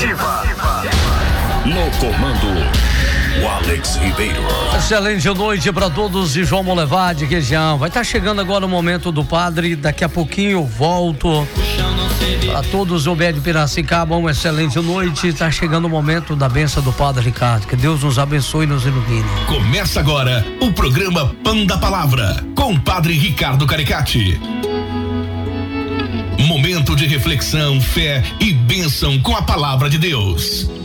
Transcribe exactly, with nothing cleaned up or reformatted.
Ativa. No comando, o Alex Ribeiro. Excelente noite para todos de João Molevade, que já vai estar tá chegando agora o momento do padre. Daqui a pouquinho eu volto. Para todos o Obed Piracicaba, uma excelente noite. Está chegando o momento da bênção do Padre Ricardo. Que Deus nos abençoe e nos ilumine. Começa agora o programa Pão da Palavra com o Padre Ricardo Caricati. Momento de reflexão, fé e bênção com a palavra de Deus.